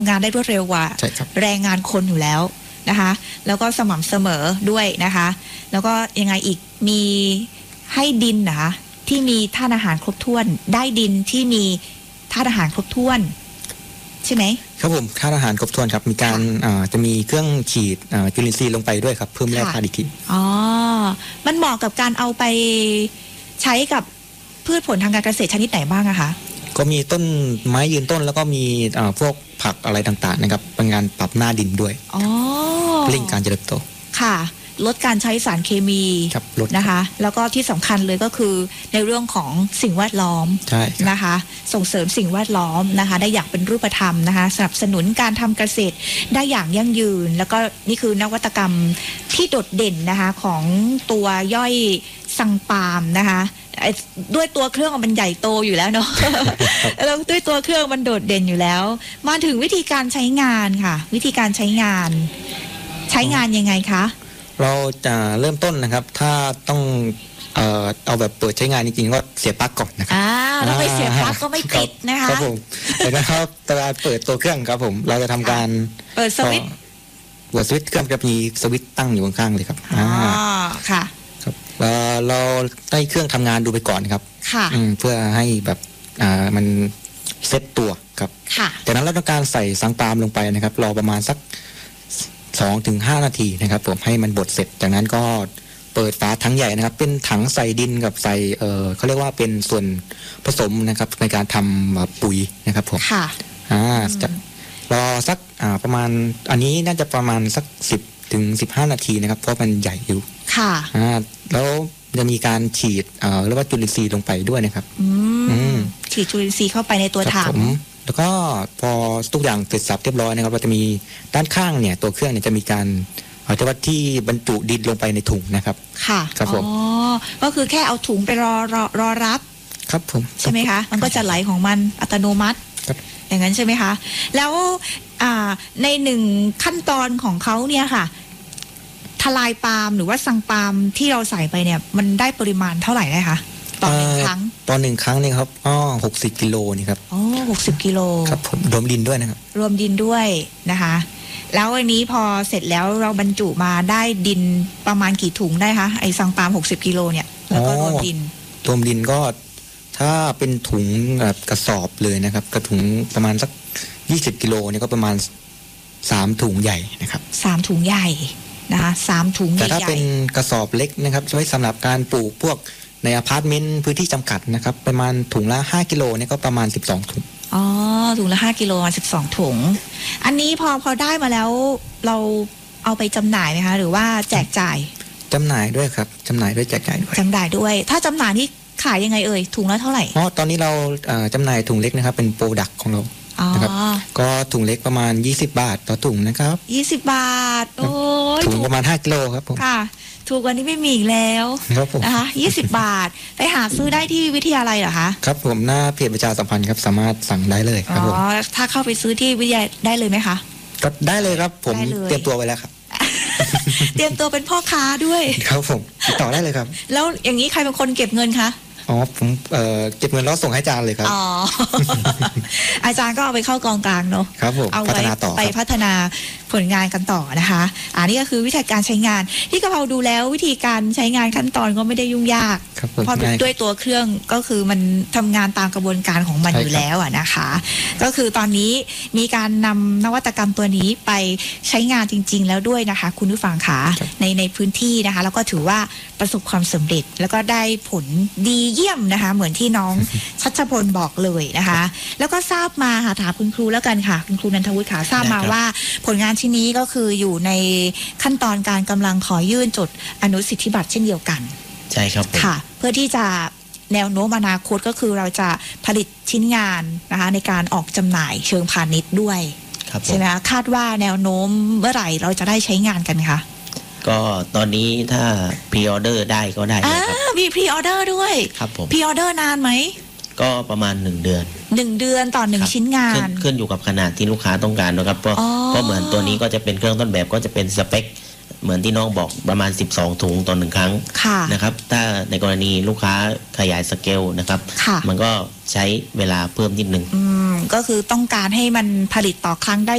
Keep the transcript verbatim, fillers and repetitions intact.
งานได้รวดเร็วกว่าแรงงานคนอยู่แล้วนะคะแล้วก็สม่ำเสมอด้วยนะคะแล้วก็ยังไงอีกมีให้ดินนะคะที่มีธาตุอาหารครบถ้วนได้ดินที่มีธาตุอาหารครบถ้วนใช่ไหมครับผมธาตุอาหารครบถ้วนครับมีการจะมีเครื่องฉีดจุลินทรีย์ลงไปด้วยครับเพิ่มแร่ธาตุอีกทีอ๋อมันเหมาะกับการเอาไปใช้กับพืชผลทางการเกษตรชนิดไหนบ้างอะคะก็มีต้นไม้ยืนต้นแล้วก็มีพวกผักอะไรต่างๆนะครับเป็นงานปรับหน้าดินด้วยอ๋อเร่งการเจริญโตค่ะลดการใช้สารเคมีนะคะแล้วก็ที่สำคัญเลยก็คือในเรื่องของสิ่งแวดล้อมนะคะส่งเสริมสิ่งแวดล้อมนะคะได้อย่างเป็นรูปธรรมนะคะสนับสนุนการทำเกษตรได้อย่างยั่งยืนแล้วก็นี่คือนวัตกรรมที่โดดเด่นนะคะของตัวย่อยสังปาล์มนะคะด้วยตัวเครื่องมันใหญ่โตอยู่แล้วเนาะ แล้วด้วยตัวเครื่องมันโดดเด่นอยู่แล้วมาถึงวิธีการใช้งานค่ะวิธีการใช้งานใช้งานยังไงคะเราจะเริ่มต้นนะครับถ้าต้องเอ่อเอาแบบเปิดใช้งานจริงๆก็เสียบปลั๊กก่อนนะครับอ่าเราไปเสียบปลั๊กก็ไม่ติดนะคะครับผมแต่นะครับตอนเปิดตัวเครื่องครับผมเราจะทำการเปิดสวิตช์เปิดสวิตช์เครื่องจะมีสวิตช์ตั้งอยู่ข้างๆเลยครับอ๋อค่ะครับเราได้เครื่องทำงานดูไปก่อนครับค่ะเพื่อให้แบบอ่ามันเซตตัวครับค่ะจากนั้นเราต้องการใส่สังปาล์มลงไปนะครับรอประมาณสักสองถึงห้านาทีนะครับผมให้มันบดเสร็จจากนั้นก็เปิดฝาถังใหญ่นะครับเป็นถังใส่ดินกับใส่เออเขาเรียกว่าเป็นส่วนผสมนะครับในการทำปุ๋ยนะครับผมค่ะอ่าจะรอสักอ่าประมาณอันนี้น่าจะประมาณสักสิบถึงสิบห้านาทีนะครับเพราะมันใหญ่อยู่ค่ะอ่าแล้วจะมีการฉีดเอ่อเรียกว่าจุลินทรีย์ลงไปด้วยนะครับอืมฉีดจุลินทรีย์เข้าไปในตัวถังแล้วก็พอทุกอย่างเสร็จสับเรียบร้อยนะครับเราจะมีด้านข้างเนี่ยตัวเครื่องเนี่ยจะมีการเอาที่ว่าที่บรรจุดินลงไปในถุงนะครับค่ะครับผมอ๋อก็คือแค่เอาถุงไปรอรอรอรับครับผมใช่ไหมคะมันก็จะไหลของมันอัตโนมัติอย่างนั้นใช่ไหมคะแล้วในหนึ่งขั้นตอนของเขาเนี่ยค่ะทลายปาล์มหรือว่าสังปาล์มที่เราใส่ไปเนี่ยมันได้ปริมาณเท่าไหร่ได้คะต่อหนึ่งครั้งต่อหนึ่งครั้งนี่ครับอ๋อหกสิบกิโลนี่ครับอ๋อหกสิบกิโลครับผมรวมดินด้วยนะครับรวมดินด้วยนะคะแล้วอันนี้พอเสร็จแล้วเราบรรจุมาได้ดินประมาณกี่ถุงได้คะไอ้สังปาล์มหกสิบกิโลเนี่ยแล้วก็รวมดินรวมดินก็ถ้าเป็นถุงแบบกระสอบเลยนะครับกระถุงประมาณสักยี่สิบกิโลเนี่ยก็ประมาณสามถุงใหญ่นะครับสามถุงใหญ่นะคะสามถุงใหญ่แต่ถ้าเป็นกระสอบเล็กนะครับไว้สำหรับการปลูกพวกในอพาร์ตเมนต์พื้นที่จำกัดนะครับประมาณถุงละห้ากิโลเนี่ยก็ประมาณสิบสองถุงอ๋อถุงละห้ากิโลสิบสองถุงอันนี้พอพอได้มาแล้วเราเอาไปจำหน่ายไหมคะหรือว่าแจกจ่ายจำหน่ายด้วยครับจำหน่ายด้วยแจกจ่ายด้วยจำหน่ายด้วยถ้าจำหน่ายนี่ขายยังไงเอ่ยถุงละเท่าไหร่อ๋อตอนนี้เราจำหน่ายถุงเล็กนะครับเป็นโปรดักต์ของเรานะครับก็ถุงเล็กประมาณยี่สิบบาทต่อถุงนะครับยี่สิบบาทโอ้ยถุงประมาณห้ากิโลครับผมค่ะถูกกว่านี้ไม่มีอีกแล้วนะคะยี่สิบบาทไปหาซื้อได้ที่วิทยาลัยเหรอคะครับผมหน้าเพจประชาสัมพันธ์ครับสามารถสั่งได้เลยครับผมอ๋อถ้าเข้าไปซื้อที่วิทยาลัยได้เลยไหมคะก็ได้เลยครับผมเตรียมตัวไว้แล้วครับเตรียมตัวเป็นพ่อค้าด้วยครับผมติดต่อได้เลยครับแล้วอย่างนี้ใครเป็นคนเก็บเงินคะอ๋อผมเอ่อเก็บเงินแล้วส่งให้อาจารย์เลยครับอ๋อ อาจารย์ก็เอาไปเข้ากองกลางเนาะครับผมเอาไว้ไปพัฒนาผลงานกันต่อนะคะอันนี้ก็คือวิธีการใช้งานที่กะเพราดูแล้ววิธีการใช้งานขั้นตอนก็ไม่ได้ยุ่งยากเพราะด้วยตัวเครื่องก็คือมันทำงานตามกระบวนการของมันอยู่แล้วอ่ะนะคะก็คือตอนนี้มีการนำนวัตกรรมตัวนี้ไปใช้งานจริงๆแล้วด้วยนะคะคุณผู้ฟังคะในในพื้นที่นะคะแล้วก็ถือว่าประสบความสำเร็จแล้วก็ได้ผลดีเยี่ยมนะคะเหมือนที่น้องชัชพลบอกเลยนะคะแล้วก็ทราบมาค่ะถามคุณครูแล้วกันค่ะคุณครูนันทวุฒิค่ะทราบมาว่าผลงานชิ้นนี้ก็คืออยู่ในขั้นตอนการกำลังขอยื่นจดอนุสิทธิบัตรเช่นเดียวกันใช่ครับค่ะเพื่อที่จะแนวโน้มอนาคตก็คือเราจะผลิตชิ้นงานนะคะในการออกจำหน่ายเชิงพาณิชย์ด้วยใช่ไหมคะคาดว่าแนวโน้มเมื่อไหร่เราจะได้ใช้งานกันคะก็ตอนนี้ถ้าพรีออเดอร์ได้ก็ได้เลยครับมีพรีออเดอร์ด้วยครับผมพรีออเดอร์นานไหมก็ประมาณหนึ่งเดือนหนึ่งเดือนต่อหนึ่งชิ้นงานขึ้นอยู่กับขนาดที่ลูกค้าต้องการนะครับเพราะเพราะเหมือนตัวนี้ก็จะเป็นเครื่องต้นแบบก็จะเป็นสเปคเหมือนที่น้องบอกประมาณสิบสองถุงต่อหนึ่งครั้งนะครับถ้าในกรณีลูกค้าขยายสเกลนะครับมันก็ใช้เวลาเพิ่มนิดนึงก็คือต้องการให้มันผลิตต่อครั้งได้